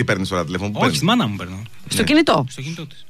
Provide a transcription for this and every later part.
σπίτι παίρνεις τώρα τηλέφωνο? Όχι, στη μάνα μου παίρνω. Στο κινητό. Στο κινητό της.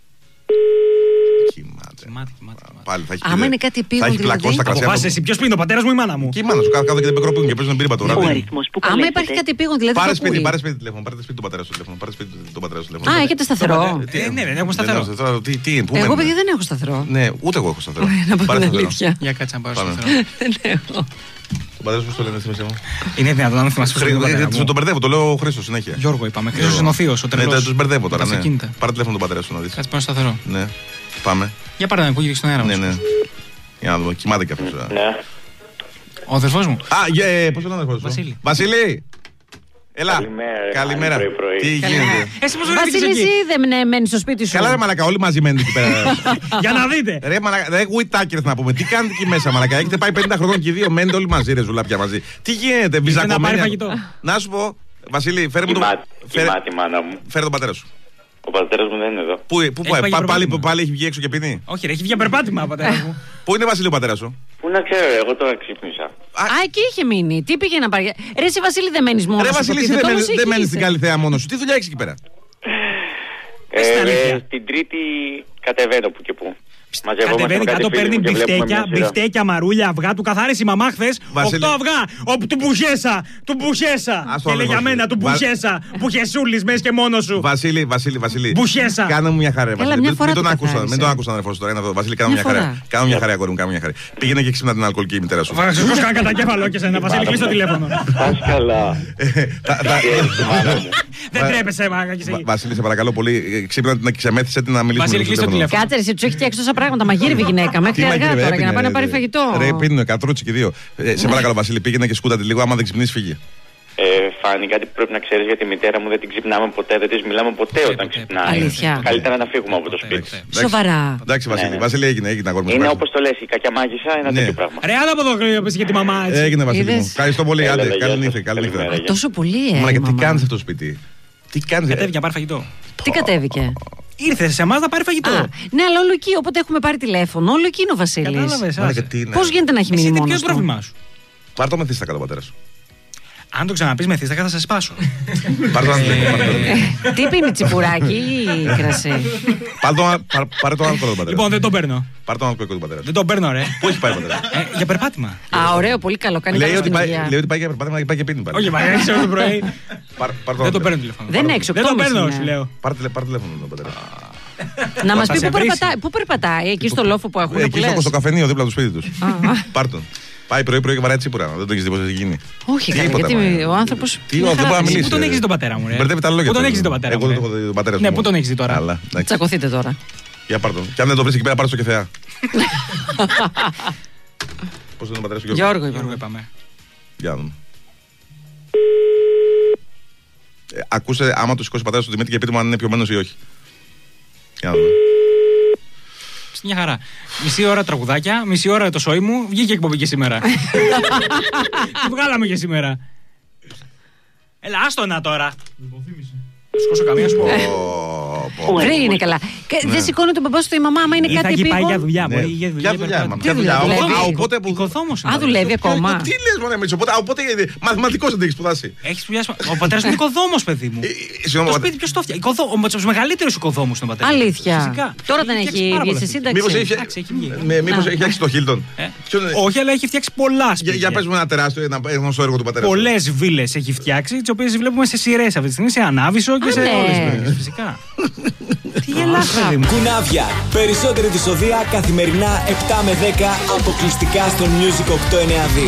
Κοιμάται. Πάλι θα έχει. Άμα είναι κάτι επίγον, δηλαδή. Αποφάσισε εσύ, ποιος είναι, ο πατέρας μου ή η μάνα μου? Και η μάνα σου κάτω και δεν πικροποιούν και παίζουν πύρπα τώρα. Άμα υπάρχει κάτι επίγον, δηλαδή. Πάρε σπίτι τηλέφωνο, πάρε σπίτι του πατέρα σου τηλέφωνο. Πάρε σπίτι του πατέρα σου τηλέφωνο. Α, έχετε σταθερό? Ναι, δεν έχω σταθερό. Εγώ παιδί δεν έχω σταθερό. Ναι, ούτε εγώ έχω σταθερό. Να πω την αλήθεια. Για κάτσε να πάρω σταθερό. Δεν έχω. Τον πατέρα σου το λένε θυμάσαι μου. Είναι δυνατόν να μην θυμάσαι? Τον μπερδεύω, το λέω ο Χρήστος συνέχεια. Γιώργο είπαμε. Χρήστος είναι ο θείος, ο τρελός. Ναι, τους μπερδεύω τώρα. Πάρε τηλέφωνο τον πατέρα σου να δεις. Κάτσε πάνω σταθερό. Ναι, πάμε. Για πάρε να ακούγεται στον αέρα. Ναι. Για να δούμε, κοιμάται κι αυτός. Ναι. Ο αδερφός μου. Πώς είναι ο αδερφός σου? Βασίλη. Βασίλη! Έλα. Καλημέρα. Τι γίνεται? Εσύ πώς Βασίλη, εσύ δεν μένεις στο σπίτι σου? Καλά ρε μαλακα, όλοι μαζί μένετε εκεί πέρα. Για να δείτε. Ρε μαλακα, δεν γουιτάκερες να πούμε. Τι κάνετε εκεί μέσα μαλακα? Έχετε πάει 50 χρονών και οι δύο, μένετε όλοι μαζί ρε ζουλάπια μαζί. Τι γίνεται, βυζακωμένια? Να σου πω, Βασίλη, φέρε μου τον... Κοιμάται η μάνα μου. Φέρε τον πατέρα σου. Ο πατέρας μου δεν είναι εδώ. Πάλι έχει βγει έξω και πίνει? Όχι ρε, έχει βγει περπάτημα ο πατέρας μου. Πού είναι Βασίλη ο πατέρας σου? Πού να ξέρω, εγώ τώρα ξύπνησα. Εκεί είχε μείνει. Τι πήγε να πάρει? Ρε εσύ Βασίλη δεν μένεις μόνος σου? Ρε Βασίλη, δεν μένεις στην Καλυθέα μόνος σου. Τι δουλειά έχεις εκεί πέρα? Την Τρίτη κατεβαίνω που και που. Κατεβαίνει κάτω, παίρνει μπιφτέκια, μαρούλια, αυγά. Του καθάρισε η μαμά χθες 8 αυγά. Όπου του μπουχέσα. Και λέει για μένα, του μπουχέσα. Μπουχεσούλης μέσα και μόνος σου. Βασίλη. Μπουχέσα. Κάνε μου μια χαρά. Μην τον άκουσα αδερφός τώρα. Βασίλη, κάνε μου μια χαρά. Κάνε μου μια χαρά, αγόρι μου, κάνε μου μια χαρά. Πήγαινε και ξύπνα την αλκοολική μητέρα σου. Φαγασικός κάνει κατά κέφαλο και σένα. Βασίλη, κλείσει το τηλέφωνο. Πας καλά. Δεν τρέπεσαι, μάγα. Βασίλη, σε παρακαλώ πολύ, ξύπνα την και ξεμέθησε την να μιλήσουμε. Κάτσε, εσύ του έχει φτιάξει τόσα πράγματα. Μαγείρευε η γυναίκα μέχρι αργά τώρα για να πάει να πάρει φαγητό. Ρε, πίνουν κατρούτσι και δύο. Σε παρακαλώ, Βασίλη, πήγαινε και σκούτα τη λίγο. Άμα δεν ξυπνήσει, φύγει. Φάνη, κάτι που πρέπει να ξέρεις για τη μητέρα μου, δεν την ξυπνάμε ποτέ, δεν της μιλάμε ποτέ όταν ξυπνάει. Αλήθεια. Καλύτερα να φύγουμε από το σπίτι. Σοβαρά. Εντάξει, Βασίλη, Βασίλη έγινε αγόρι μου. Είναι όπως το λες, η κακιά μάγισσα, ένα τέτοιο πράγμα. Ρε, άλλα από εδώ για τη μαμά έτσι. Έγινε, Βασίλη μου. Ευχαριστώ πολύ, άντε. Καλή νύχτα. Τόσο πολύ, Μα τι κάνεις αυτό το σπίτι? Τι κάνεις? Κατέβηκε να πάρει φαγητό. Τι κατέβηκε? Ήρθε σε εμάς να πάρει φαγητό. Ναι, αλλά όλο εκεί, όποτε έχουμε πάρει τηλέφωνο, όλο εκεί είναι ο Βασίλης. Πώς γίνεται να έχει μείνει μόνος του? Ποιο είναι το πρόβλημά σου? Πάρ' το μεθύστακα τον πατέρα σου. Αν το ξαναπείς μεθύστακα θα σε σπάσω. Πάρ' το Τι πίνει, τσιπουράκι ή κρασί? Πάρε τον άλκοολο τον πατέρα. Λοιπόν, δεν τον παίρνω. Πάρε τον άλκοολο τον πατέρα. Δεν τον παίρνω, ρε. Πού έχει πάει ο πατέρα? Για περπάτημα. Α, ωραίο, πολύ καλό. Κάνει λέει ότι πάει για περπάτημα και πάει και πίνει. Όχι, μα έξω το πρωί. Δεν τον παίρνω τηλέφωνο. Δεν είναι έξω, δεν τον παίρνω, σου λέω. Πάρε τηλέφωνο τον πατέρα. Να μας πει πού περπατάει, εκεί στο λόφο που έχουν. Εκεί στο καφενείο δίπλα από το σπίτι του. Πάρ' τον. Πάει πρωί και βαράει τσίπουρα. Δεν το έχει δει πώ έχει γίνει. Όχι, γιατί ο άνθρωπος. Τι, δεν μπορεί να μιλήσει. Πού τον έχει δει τον πατέρα μου, ρε? Μπερδεύει τα λόγια. Πού τον έχει δει τον πατέρα μου? Εγώ τον έχω δει τον πατέρα μου. Ναι, πού τον έχει δει τώρα? Τσακωθείτε τώρα. Για πάρ' τον. Και αν δεν το βρει εκεί πέρα, πάρε στο κεφέα. Πώς είναι ο πατέρας του Γιώργο? Γιώργο είπαμε. Για να δούμε. Ακούσε άμα το σηκώσει ο πατέρας του Δημήτρη και πείτε μου αν είναι πιωμένος ή όχι. Για να δούμε. Μια χαρά. Μισή ώρα τραγουδάκια, μισή ώρα το σόι μου. Βγήκε εκπομπή και σήμερα. Τι βγάλαμε και σήμερα. Έλα, άστονα τώρα. Σκόσο καμία σου πω. Βρε είναι καλά. Δεν σηκώνει τον παπά σου η μαμά, άμα είναι κάτι επίγον. Πάει για δουλειά. Ποια δουλειά? Α, δουλεύει ακόμα. Τι λες μωρέ Μίτσο, οπότε μαθηματικός δεν έχει σπουδάσει. Έχει σπουδάσει. Ο πατέρας είναι οικοδόμος, παιδί μου. Το σπίτι ποιος το φτιάχνει? Ο μεγαλύτερος οικοδόμος είναι ο πατέρας. Αλήθεια. Τώρα δεν έχει βγει σε σύνταξη. Μήπως έχει φτιάξει το Χίλτον? Όχι, αλλά έχει φτιάξει πολλά σπίτια. Για πες μου ένα τεράστιο γνωστό έργο του πατέρα. Πολλές βίλες έχει φτιάξει, τις οποίες βλέπουμε σε σειρές αυτή τη στιγμή, σε Ανάβησο και σε όλες τις περιοχές. Φυσικά. Τι γελάς, παιδί μου. Κουνάβια. Περισσότερη δυσοδεία καθημερινά 7 με 10 αποκλειστικά στο Music 892.